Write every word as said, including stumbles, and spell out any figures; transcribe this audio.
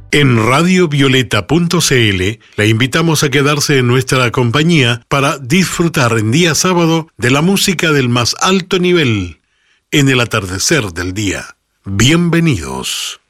En radio violeta punto c l le invitamos a quedarse en nuestra compañía para disfrutar en día sábado de la música del más alto nivel en el atardecer del día. Bienvenidos.